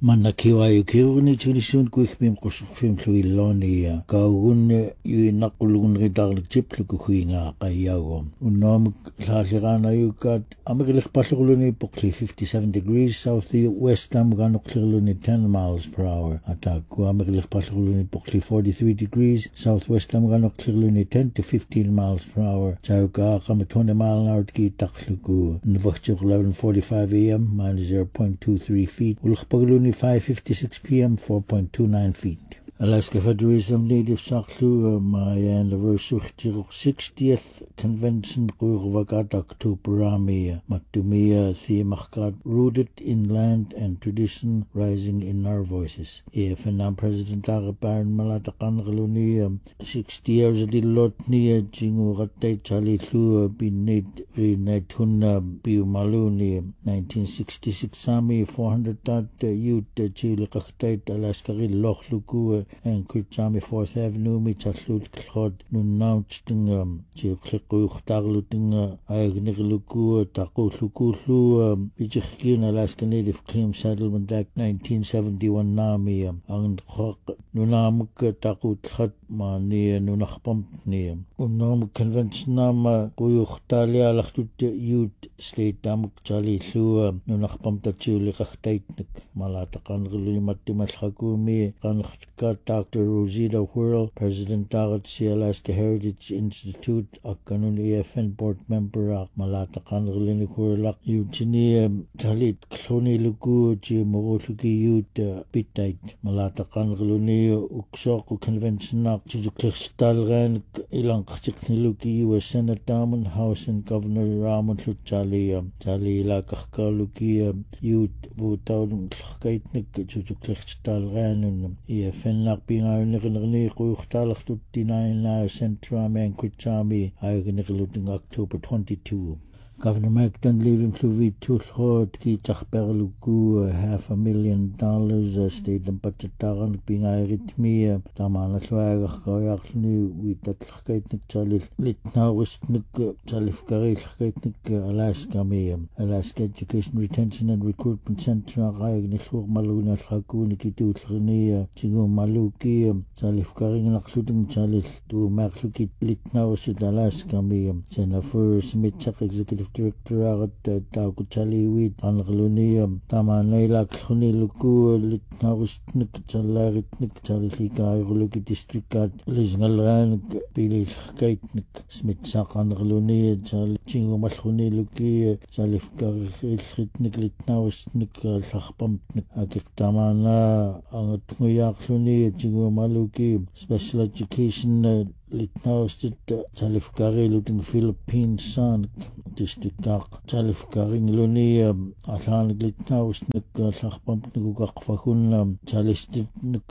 Manakiwa yukiruni chunisun kuikbim kusukfim fluiloni kaugun yuinakulun ridarlik chipluku huinga qayago unom lalirana yukat amerilich pasluluni pokli 57 degrees south west amganuklirluni 10 miles per hour ataku amerilich pasluluni pokli 43 degrees southwest amganuklirluni 10 to 15 miles per hour chauka qam 20 mile an hour ki takhluku nvachur 11:45 am minus 0.23 feet ulkhpagluni 5:56 p.m. 4.29 feet. Alaska Federalism Native Saklu my anniversary 60th convention Qurvagat Octoberami Matumia Thimakat rooted in land and tradition rising in our voices. If I'm President Agapan Malatakan Galuni 60 years dilot niya jingu gatay chali lu binid rinatuna biumaluni 1966 sami 400 tat youth chili qaktay Alaska Loch Luku and Kurchami 4th Avenue mi chatlut klod nun nauchting ji kliquyuqtagluting aygniqluku taqullukullu bijikhkin Alaska Native Claim Settlement Act 1971 nami ang nunamuk taqutlat mani nunaqpam ni unnom convention nama quyuqtali alaxtut youth state amuk chali lu nunaqpam tachuli qahtaytnik malataqanqli mattimalhakumi qanqka Dr. Rosita Whirl, President Tagatsi Alaska Heritage Institute, Akanun EFN Board Member, Malatakan Rilini Whirlak, Eugenie Talit, Kloni Lugu, Jimorotuki Yut, Bitait, Malatakan Riluni, Uksok, Convention, Chuklistalgan, Ilang Chikniluki, U.S. Senate Daman, House and Governor Ramon Chali, Chali Lakakaluki, Yut, Vutaun, Kaitnik, Chuklistalgan, EFN. Pingarni Quyuqtalaq 59 Central Man Kuchami Ayagniluting October 22. Governor Macton leaving Pluvi Tulhot ki Chachberlugu $500,000 state and Pachataran Pingaritmi Tamana Swagach Kayakni with that Kaitnik Chalit Litnawistnik Chalif Karil Kaitnik Alaska Mayam Alaska Education Retention and Recruitment Center Ayagnisur Maluna Hakuni Kitutni Chingu Maluki Chalif Karing Nakluting Chalit to Makluki Litnawisit Alaska Mayam Jennifer Smith Executive Director Takuchali with Anglunium Tamanela Kluniluku Litnawistnik Chalaritnik Chalika Ruluki District Liznalran Pili Kaitnik Smith Sakangluni Chalchingo Malhuni Luki Chalifkar Hitnik Litnawistnik Lachpamtnik Akiktamana Angatmuyakluni Chingo Maluki Special Education Litnawstit Chalifkari looting Philippines San District Chalifkari Luni Alan Litnawsnik Lachpamtnik Gakfahun Chalistit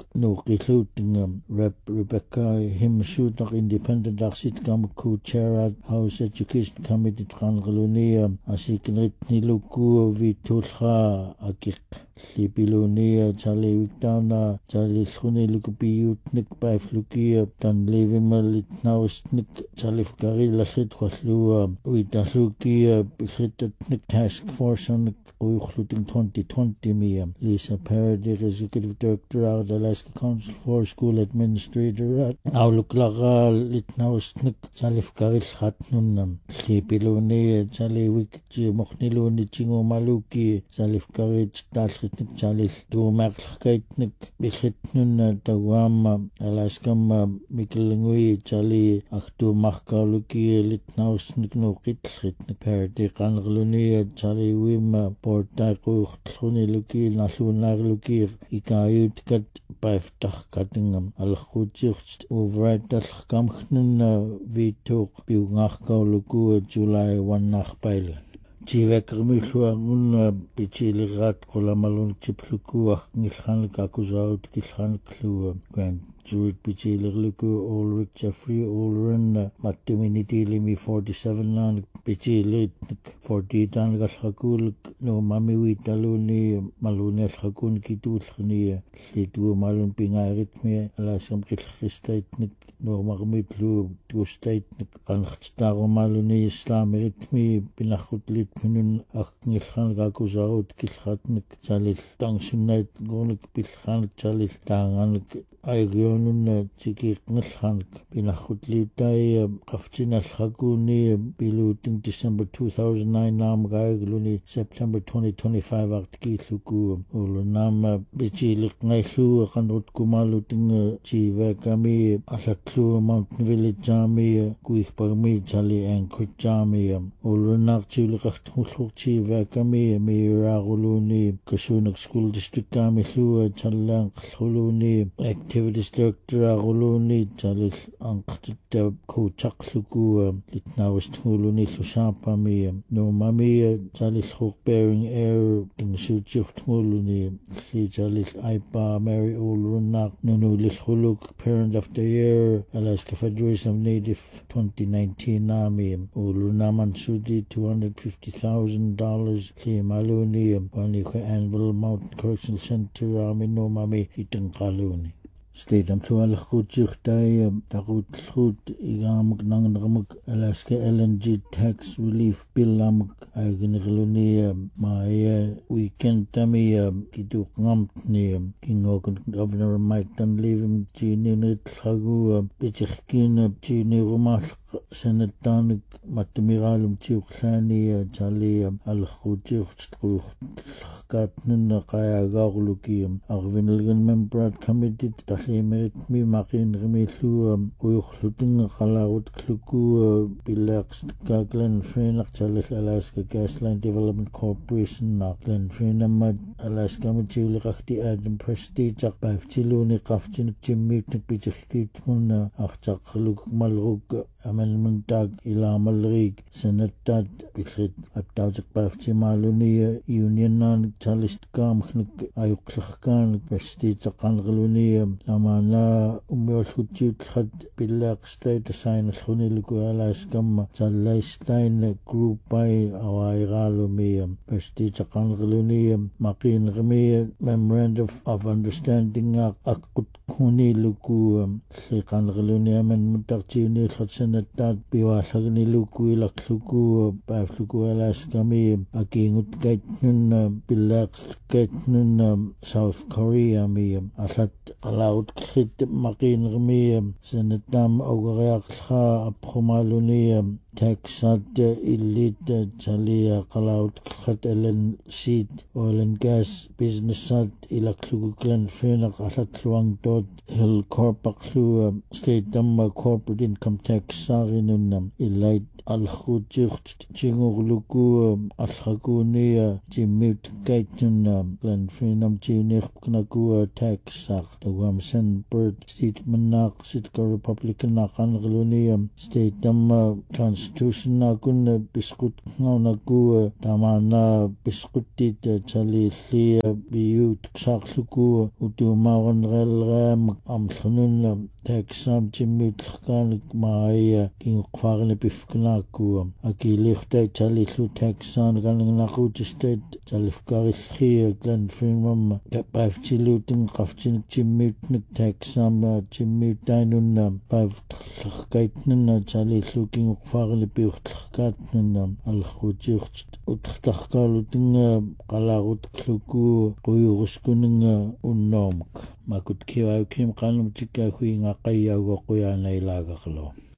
Nukiluting Rep Rebecca Himshutak Independent Aksit Kamku Chair House Education Committee Trangaluni Asikinit Niluku Vitulha Akik Lipilunia Charlie Victana Charlie Khuni Lukupi Utnik Pifluki Tan Levimal Litnausnik Chalif Gari Lashit Kwaslu Witaluki Bishitatnik Task Force on Uykhluting 2020 Miam Lisa Parody Executive Director of Alaska Council for School Administrator Auluk Laga Litnausnik Chalif Gari Khatnunam Lipilunia Charlie Wikji Mokniluni Chingo Maluki Chalif Gari Talhitnik Charlie to Makkaitnik Bishitnun Tawam Alaskam Mikelingui Charlie Aktu Makkaluki Litnausnik no Kitritnik Parody Kangluni Charlie Wim Portaku Luki Nasunarluki Ikayut Kat Paftach Kattingam Alchutich Uvratal Kamknun Vitok Bungachka Luku July 1 nach Pile. Chivekrimishwa un Pichilirat Kolamalun Chipluku Nilhan Kakuzaut Kilhan Klu Grand Jurid Pichiliku Ulrich Jeffrey Ulren Mattuminiti Limi 47 lan Pichilit 40 tan galhakul no mami witaluni maluni alhakun kitulkhni litu malun pingaritmi alasam kilkhistaytnik no magmitlu tustaytnik qankhtarumaluni islameritmi pinakhutlit minun akngilkhan gakusaut kilkhatnik chalil tangsunnait gonik pilkhan chalil tanganik aygionun tikiqngilkhan pinakhutlitai qaftinal khakuni pilutin December 2009 nam gaigluni September 2025 artikilluku ulunam bichilik ngailu qanrut kumalutin chivakami alatlu Mountain Village jami kuikpagmi chali Anchorage jami ulunak chilikaqtulluq chivakami miraguluni Kasunak School District kami lu chalang quluni activities director aguluni chali anqtit kuchaqluku litnawistuluni lusapami no mami chali hook bearing air tingsuchuluni chali aipa Mary ulunak nunu lihuluk parent of the year Alaska Federation of Native 2019 nami ulunaman sudi $250,000 limaluni Panika Anvil Mountain Correctional Center no mami itangkaluni State Employee Khutjtai Takutlhut Igamuk Nangamuk Alaska LNG Tax Relief Bill Amuk Agniluni my weekend Tami Kitu Ngamtni King Governor Mike Dunleavy Gini Tlagu Bichkin Gini Rumal Senatan Matmiralum Chiuklani Jali Al Khutjut Katnun Kaya Gagluki Arvinilgan Member Committee Talimerit mi makin remilu uyukhluting khalawut kluku bilax ka Glen Freen Chalis Alaska Gasline Development Corporation na Glen Freen mad Alaska machili qakti Adam Prestige qafchiluni qafchin chimmit bichikit mun aqchaqluk malruk amendment tag ila malrig senatat bikhit attawjaq qafchimaluni union nan chalis kamkhnik ayuqlkhkan Prestige qangluni Lamana umyolhutjut khat bilaq state sign khuniluku Alaska Chalaistein group by awaigalumi Prestige qangluni maqin gmi memorandum of understanding akut khuniluku qangluni aman mutaqchini khatsanat biwalagni luku ilakluku pafluku Alaska mi akingut kaitnun bilaq kaitnun South Korea mi alat Allowed Klit Makin Remium, Senatam Ogariakha, Aphomalunium, Texat Elite Chalia, Allowed Klit Ellen Seed, Oil and Gas, Business at Ilaklu Glen Frenak, Alatluang Dot Hill Corpaclu, State Dama Corporate Income Tax Sarinunam, Elite Al-Khujut, Chingurluku, Al-Hagunia, Jimut Gaitunam, Glen Frenam, Chinik Knagua Tax the Wamsen Bird State Manak Sitka Republican Nakanglunium State Dama Constitution Nakun Biskut Naku Tamana Biskutit Chali Lia Biu Tsakluku Utumaran Relram Amthanun Texam Jimut Kanik Maya King Kvarne Bifknaku Akilichte Chali Lu Texan Gananaku State Chalifkari Glen Frenam Bafchilutin Kafchin Jimutnik Texam Jimutanun Bav Kaitnan Chali looking Kvarne Bifkatnum Al-Khujut Utkakalutin Kalarut Kluku Uyuskuning Unomk Makut Kiwa Kim Kanum Chika Huinga Kaya Gokuya Nailagaklo.